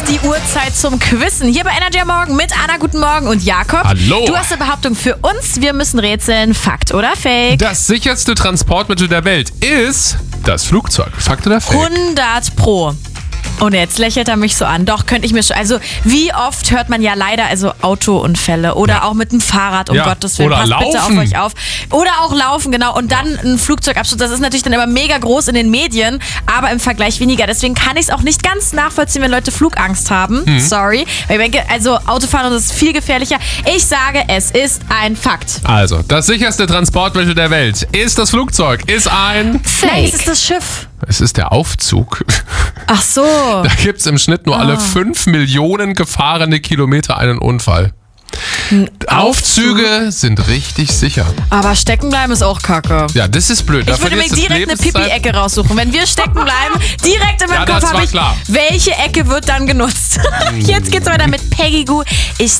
die Uhrzeit zum Quizzen. Hier bei Energy am Morgen mit Anna, guten Morgen, und Jakob. Hallo. Du hast eine Behauptung für uns. Wir müssen rätseln. Fakt oder Fake? Das sicherste Transportmittel der Welt ist das Flugzeug. Fakt oder Fake? 100 Pro. Und jetzt lächelt er mich so an. Doch, könnte ich mir schon. Also, wie oft hört man ja leider Autounfälle oder auch mit dem Fahrrad, um Gottes Willen. Oder Passt laufen. bitte auf euch auf. Oder auch laufen, genau. Und dann ein Flugzeugabsturz. Das ist natürlich dann immer mega groß in den Medien, aber im Vergleich weniger. Deswegen kann ich es auch nicht ganz nachvollziehen, wenn Leute Flugangst haben. Sorry. Weil ich denke, also Autofahren ist viel gefährlicher. Ich sage, es ist ein Fakt. Also, das sicherste Transportmittel der Welt ist das Flugzeug. Ist ein... Nein, es ist das Schiff. Es ist der Aufzug. Ach so. Da gibt es im Schnitt nur alle 5 Millionen gefahrene Kilometer einen Unfall. Aufzüge sind richtig sicher. Aber stecken bleiben ist auch kacke. Ja, das ist blöd. Ich würde mir direkt eine Pipi-Ecke raussuchen. Wenn wir stecken bleiben, direkt in meinem Ja, das Kopf habe war ich, klar. welche Ecke wird dann genutzt? Jetzt geht's weiter mit Peggy Goo. Ich